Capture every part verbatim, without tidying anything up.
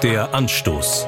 Der Anstoß.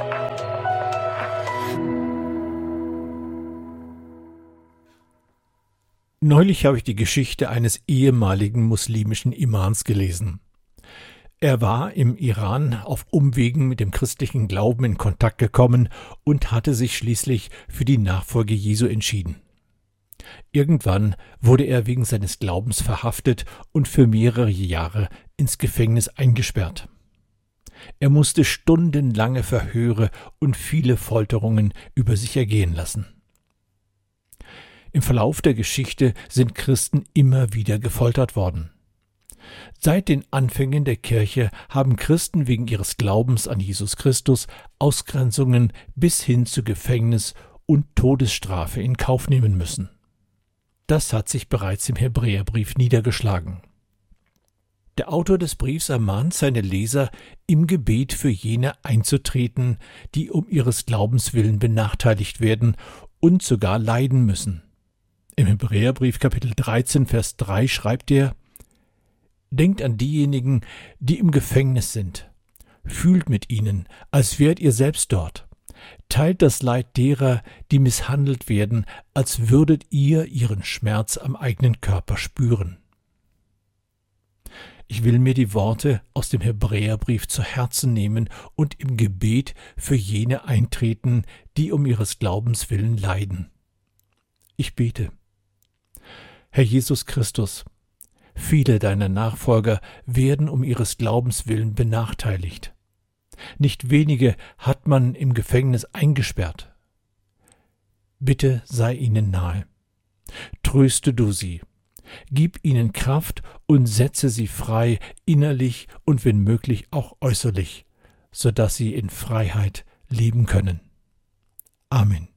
Neulich habe ich die Geschichte eines ehemaligen muslimischen Imams gelesen. Er war im Iran auf Umwegen mit dem christlichen Glauben in Kontakt gekommen und hatte sich schließlich für die Nachfolge Jesu entschieden. Irgendwann wurde er wegen seines Glaubens verhaftet und für mehrere Jahre ins Gefängnis eingesperrt. Er musste stundenlange Verhöre und viele Folterungen über sich ergehen lassen. Im Verlauf der Geschichte sind Christen immer wieder gefoltert worden. Seit den Anfängen der Kirche haben Christen wegen ihres Glaubens an Jesus Christus Ausgrenzungen bis hin zu Gefängnis und Todesstrafe in Kauf nehmen müssen. Das hat sich bereits im Hebräerbrief niedergeschlagen. Der Autor des Briefs ermahnt seine Leser, im Gebet für jene einzutreten, die um ihres Glaubens willen benachteiligt werden und sogar leiden müssen. Im Hebräerbrief Kapitel dreizehn, Vers drei schreibt er: Denkt an diejenigen, die im Gefängnis sind. Fühlt mit ihnen, als wärt ihr selbst dort. Teilt das Leid derer, die misshandelt werden, als würdet ihr ihren Schmerz am eigenen Körper spüren. Ich will mir die Worte aus dem Hebräerbrief zu Herzen nehmen und im Gebet für jene eintreten, die um ihres Glaubens willen leiden. Ich bete. Herr Jesus Christus, viele deiner Nachfolger werden um ihres Glaubens willen benachteiligt. Nicht wenige hat man im Gefängnis eingesperrt. Bitte sei ihnen nahe. Tröste du sie. Gib ihnen Kraft und setze sie frei, innerlich und wenn möglich auch äußerlich, so dass sie in Freiheit leben können. Amen.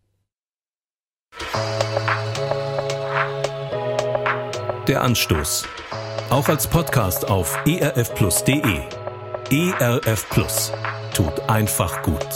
Der Anstoß. Auch als Podcast auf e r f plus punkt d e. E R F Plus. Tut einfach gut.